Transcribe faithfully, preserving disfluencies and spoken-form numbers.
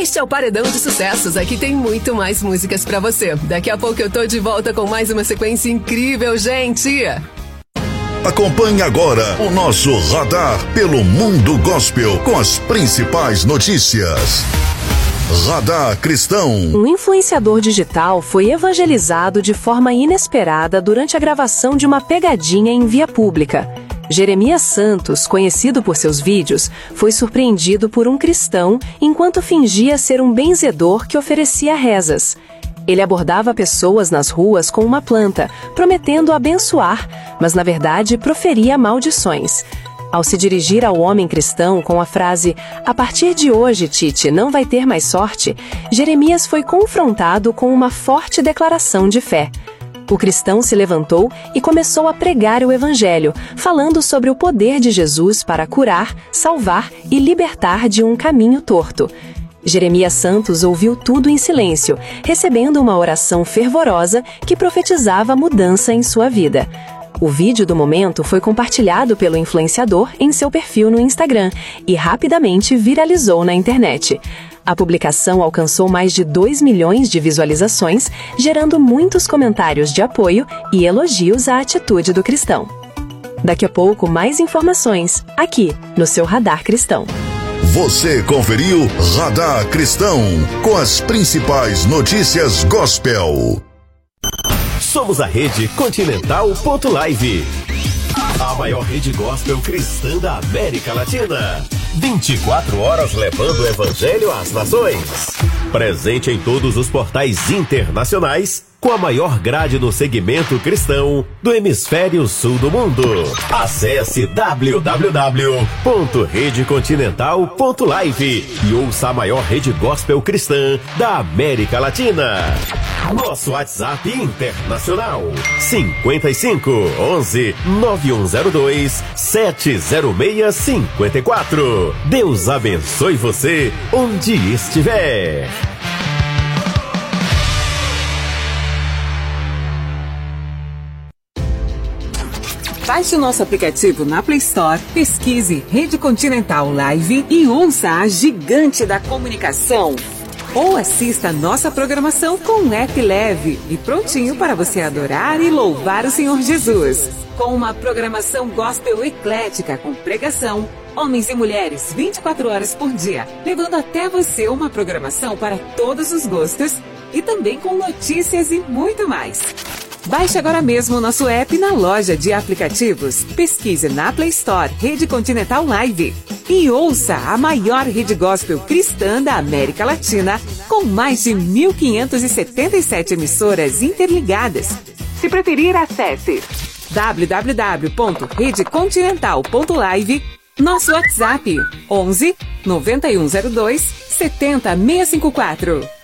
Este é o Paredão de Sucessos. Aqui tem muito mais músicas pra você. Daqui a pouco eu tô de volta com mais uma sequência incrível, gente. Acompanhe agora o nosso radar pelo mundo gospel com as principais notícias. Radar Cristão. Um influenciador digital foi evangelizado de forma inesperada durante a gravação de uma pegadinha em via pública. Jeremias Santos, conhecido por seus vídeos, foi surpreendido por um cristão enquanto fingia ser um benzedor que oferecia rezas. Ele abordava pessoas nas ruas com uma planta, prometendo abençoar, mas na verdade proferia maldições. Ao se dirigir ao homem cristão com a frase "A partir de hoje, Tite, não vai ter mais sorte", Jeremias foi confrontado com uma forte declaração de fé. O cristão se levantou e começou a pregar o evangelho, falando sobre o poder de Jesus para curar, salvar e libertar de um caminho torto. Jeremias Santos ouviu tudo em silêncio, recebendo uma oração fervorosa que profetizava mudança em sua vida. O vídeo do momento foi compartilhado pelo influenciador em seu perfil no Instagram e rapidamente viralizou na internet. A publicação alcançou mais de dois milhões de visualizações, gerando muitos comentários de apoio e elogios à atitude do cristão. Daqui a pouco, mais informações, aqui no seu Radar Cristão. Você conferiu Radar Cristão, com as principais notícias gospel. Somos a Rede Continental ponto live, a maior rede gospel cristã da América Latina. vinte e quatro horas levando o evangelho às nações. Presente em todos os portais internacionais, com a maior grade no segmento cristão do hemisfério sul do mundo. Acesse w w w ponto rede continental ponto live e ouça a maior rede gospel cristã da América Latina. Nosso WhatsApp internacional cinquenta e cinco, onze, nove um zero dois, sete zero seis cinco quatro. Deus abençoe você onde estiver. Baixe o nosso aplicativo na Play Store, pesquise Rede Continental Live e ouça a gigante da comunicação. Ou assista a nossa programação com um app leve e prontinho para você adorar e louvar o Senhor Jesus. Com uma programação gospel eclética com pregação, homens e mulheres vinte e quatro horas por dia, levando até você uma programação para todos os gostos e também com notícias e muito mais. Baixe agora mesmo o nosso app na loja de aplicativos. Pesquise na Play Store Rede Continental Live e ouça a maior rede gospel cristã da América Latina, com mais de mil quinhentas e setenta e sete emissoras interligadas. Se preferir, acesse w w w ponto rede continental ponto live, nosso WhatsApp onze, nove um zero dois, sete zero seis cinco quatro.